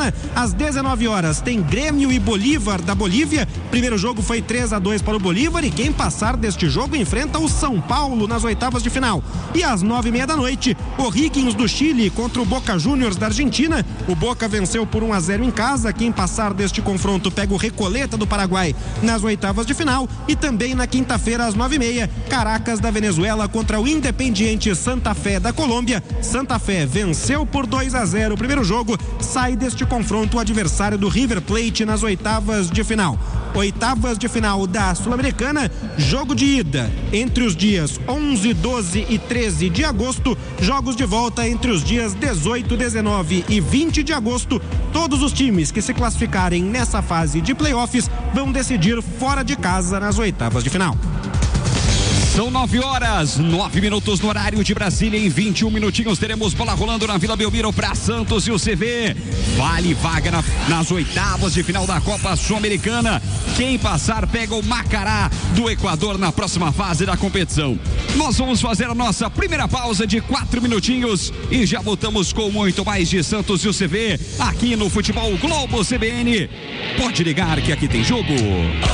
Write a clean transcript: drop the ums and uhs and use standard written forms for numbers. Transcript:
Sul-Americana. Às 19 horas tem Grêmio e Bolívar da Bolívia. Primeiro jogo foi 3-2 para o Bolívar e quem passar deste jogo enfrenta o São Paulo nas oitavas de final. E às 9h30 da noite, o Higgins do Chile contra o Boca Juniors da Argentina. O Boca venceu por 1-0 em casa. Quem passar deste confronto pega o Recoleta do Paraguai nas oitavas de final. E também na quinta-feira às 9h30, Caracas da Venezuela contra o Independiente Santa Fé da Colômbia. Santa Fé venceu por 2-0 o primeiro jogo, sai deste confronto o adversário do River Plate nas oitavas de final. Oitavas de final da Sul-Americana, jogo de ida entre os dias 11, 12 e 13 de agosto, jogos de volta entre os dias 18, 19 e 20 de agosto. Todos os times que se classificarem nessa fase de playoffs vão decidir fora de casa nas oitavas de final. São 9 horas, 9 minutos no horário de Brasília. Em 21 minutinhos teremos bola rolando na Vila Belmiro para Santos e o CV. Vale vaga nas oitavas de final da Copa Sul-Americana. Quem passar pega o Macará do Equador na próxima fase da competição. Nós vamos fazer a nossa primeira pausa de 4 minutinhos e já voltamos com muito mais de Santos e o CV aqui no Futebol Globo CBN. Pode ligar que aqui tem jogo.